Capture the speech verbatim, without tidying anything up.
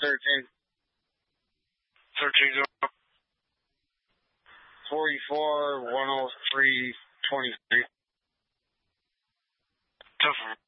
thirteen. thirteen zero. forty-four, one oh three, twenty-three. Tough.